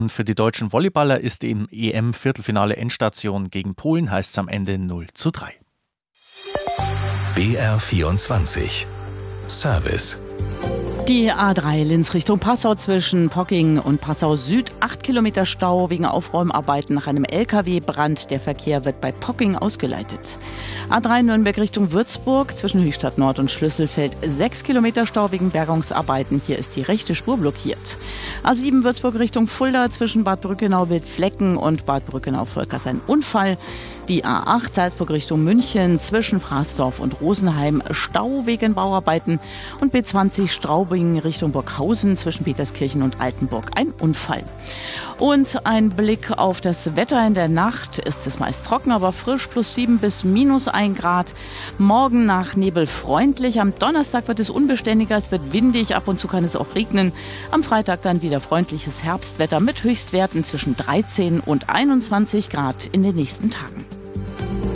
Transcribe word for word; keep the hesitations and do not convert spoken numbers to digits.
Und für die deutschen Volleyballer ist im E M-Viertelfinale Endstation gegen Polen, heißt es am Ende null zu drei. B R vierundzwanzig Service. Die A drei Linz Richtung Passau zwischen Pocking und Passau Süd. Acht Kilometer Stau wegen Aufräumarbeiten nach einem L K W-Brand. Der Verkehr wird bei Pocking ausgeleitet. A drei Nürnberg Richtung Würzburg zwischen Höchstadt Nord und Schlüsselfeld. Sechs Kilometer Stau wegen Bergungsarbeiten. Hier ist die rechte Spur blockiert. A sieben Würzburg Richtung Fulda zwischen Bad Brückenau-Wildflecken und Bad Brückenau-Volkers ein Unfall. Die A acht Salzburg Richtung München zwischen Fraßdorf und Rosenheim. Stau wegen Bauarbeiten. Und B zwanzig Straubing Richtung Burghausen zwischen Peterskirchen und Altenburg ein Unfall. Und ein Blick auf das Wetter. In der Nacht ist es meist trocken, aber frisch, plus sieben bis minus ein Grad. Morgen nach Nebel freundlich. Am Donnerstag wird es unbeständiger, es wird windig, ab und zu kann es auch regnen. Am Freitag dann wieder freundliches Herbstwetter mit Höchstwerten zwischen dreizehn und einundzwanzig Grad in den nächsten Tagen.